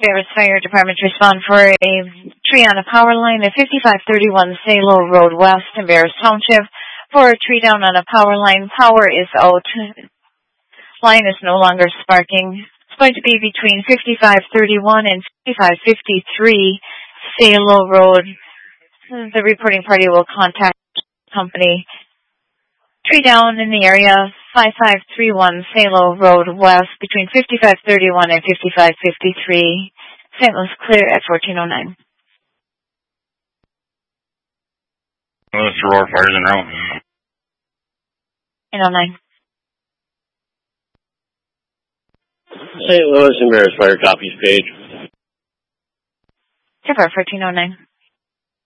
Paris Fire Department to respond for a tree on a power line at 5531 Salo Road West in Paris Township. For a tree down on a power line, power is out. Line is no longer sparking. It's going to be between 5531 and 5553 Salo Road. The reporting party will contact the company. Tree down in the area, 5531 Salo Road West, between 5531 and 5553. St. Louis clear at 1409. Louis Aurora fires en route. 909. St. Louis and Paris Fire copies page. Trevor, 1409.